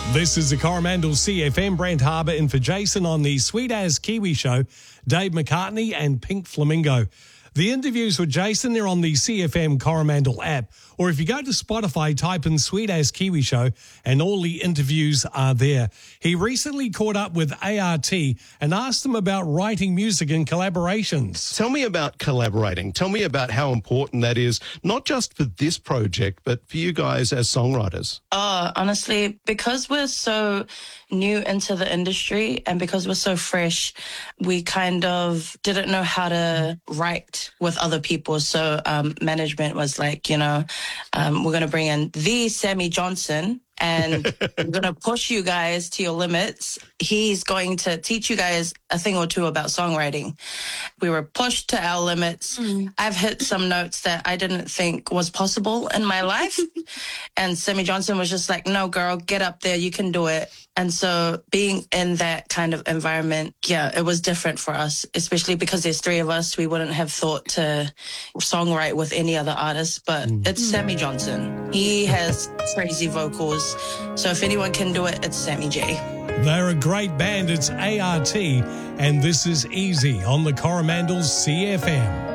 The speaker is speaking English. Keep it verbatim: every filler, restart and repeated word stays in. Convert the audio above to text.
This is the Coromandel C F M. Brent Harbour in for Jason on the Sweet As Kiwi Show. Dave McCartney and Pink Flamingo. The interviews with Jason, they're on the C F M Coromandel app. Or if you go to Spotify, type in Sweet As Kiwi Show and all the interviews are there. He recently caught up with A R T and asked them about writing music and collaborations. Tell me about collaborating. Tell me about how important that is, not just for this project, but for you guys as songwriters. Oh, honestly, because we're so new into the industry and because we're so fresh, we kind of didn't know how to write with other people. So um, management was like, you know, um, we're going to bring in the Sammy Johnson and we're going to push you guys to your limits. He's going to teach you guys a thing or two about songwriting. We were pushed to our limits. Mm. I've hit some notes that I didn't think was possible in my life. And Sammy Johnson was just like, no, girl, get up there. You can do it. And so being in that kind of environment, yeah, it was different for us, especially because there's three of us. We wouldn't have thought to songwrite with any other artist, but mm. it's Sammy Johnson. He has crazy vocals. So if anyone can do it, it's Sammy J. They're a great band. It's A R T, and this is Easy on the Coromandel C F M.